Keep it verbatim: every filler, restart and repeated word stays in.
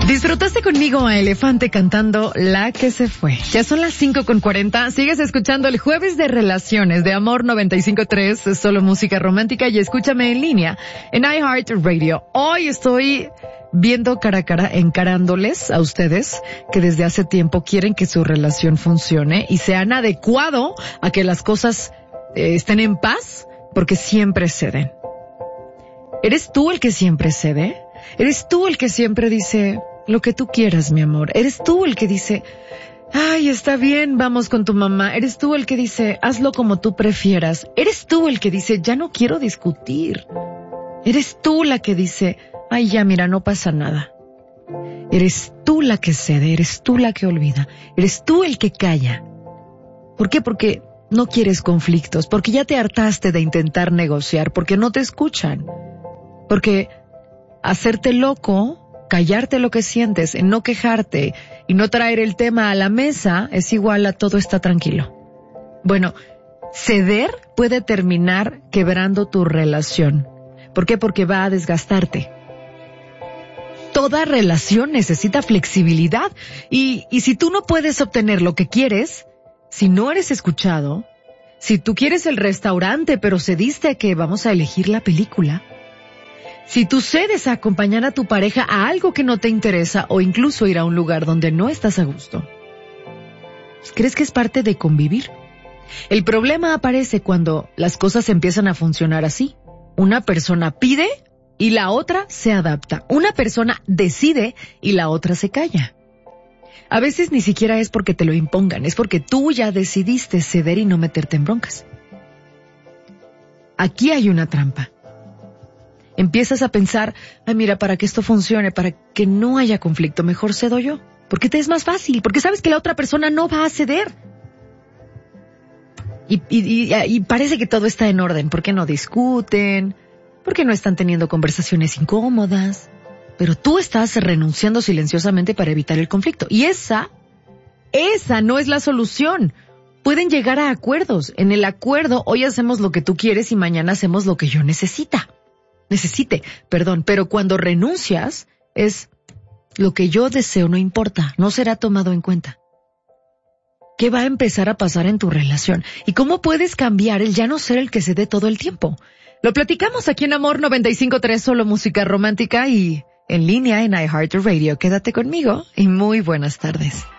Disfrutaste conmigo a Elefante cantando La que se fue. Ya son las cinco con cuarenta. Sigues escuchando el Jueves de Relaciones de Amor noventa y cinco punto tres, solo música romántica, y escúchame en línea en iHeartRadio. Hoy estoy viendo cara a cara, encarándoles a ustedes que desde hace tiempo quieren que su relación funcione y se han adecuado a que las cosas eh, estén en paz, porque siempre ceden. ¿Eres tú el que siempre cede? ¿Eres tú el que siempre dice lo que tú quieras, mi amor? ¿Eres tú el que dice, ay, está bien, vamos con tu mamá? ¿Eres tú el que dice, hazlo como tú prefieras? ¿Eres tú el que dice, ya no quiero discutir? ¿Eres tú la que dice, ay, ya, mira, no pasa nada? Eres tú la que cede, eres tú la que olvida, eres tú el que calla. ¿Por qué? Porque no quieres conflictos, porque ya te hartaste de intentar negociar, porque no te escuchan, porque hacerte loco, callarte lo que sientes, en no quejarte y no traer el tema a la mesa es igual a todo está tranquilo. Bueno, ceder puede terminar quebrando tu relación. ¿Por qué? Porque va a desgastarte. Toda relación necesita flexibilidad y, y si tú no puedes obtener lo que quieres, si no eres escuchado, si tú quieres el restaurante pero cediste a que vamos a elegir la película, si tú cedes a acompañar a tu pareja a algo que no te interesa o incluso ir a un lugar donde no estás a gusto, ¿crees que es parte de convivir? El problema aparece cuando las cosas empiezan a funcionar así. Una persona pide y la otra se adapta. Una persona decide y la otra se calla. A veces ni siquiera es porque te lo impongan, es porque tú ya decidiste ceder y no meterte en broncas. Aquí hay una trampa. Empiezas a pensar, ay, mira, para que esto funcione, para que no haya conflicto, mejor cedo yo. Porque te es más fácil, porque sabes que la otra persona no va a ceder. Y, y, y, y parece que todo está en orden. ¿Por qué no discuten? ¿Por qué no están teniendo conversaciones incómodas? Pero tú estás renunciando silenciosamente para evitar el conflicto. Y esa, esa no es la solución. Pueden llegar a acuerdos. En el acuerdo, hoy hacemos lo que tú quieres y mañana hacemos lo que yo necesita. Necesite, perdón, pero cuando renuncias es lo que yo deseo no importa, no será tomado en cuenta. ¿Qué va a empezar a pasar en tu relación? ¿Y cómo puedes cambiar el ya no ser el que se dé todo el tiempo? Lo platicamos aquí en Amor noventa y cinco punto tres, solo música romántica y en línea en iHeartRadio. Quédate conmigo y muy buenas tardes.